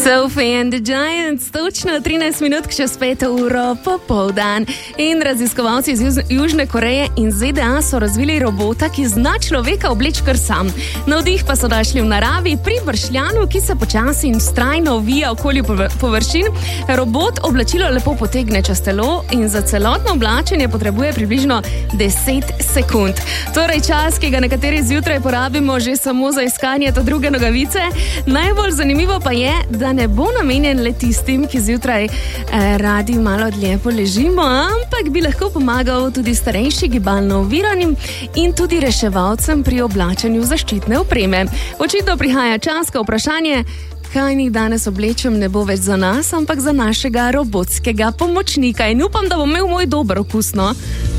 Sophie and the Giants, točno 13 minut čez 5 uro popoldan. In raziskovalci iz Južne Koreje in ZDA so razvili robota, ki zna človeka obleči kar sam. Navdih pa so našli v naravi pri bršljanu, ki se počasi in vztrajno ovija okoli površin. Robot oblačilo lepo potegne čez telo in za celotno oblačenje potrebuje približno 10 sekund. Torej čas, ki ga nekateri zjutraj porabimo že samo za iskanje te druge nogavice. Najbolj zanimivo pa je, da ne bo namenjen le tistim, ki zjutraj radi malo dlje poležimo, ampak bi lahko pomagal tudi starejši, gibalno oviranim in tudi reševalcem pri oblačenju zaščitne opreme. Očitno prihaja čas, ko vprašanje, kaj ni danes oblečem, ne bo več za nas, ampak za našega robotskega pomočnika. In upam, da bo imel moj dober okus, no?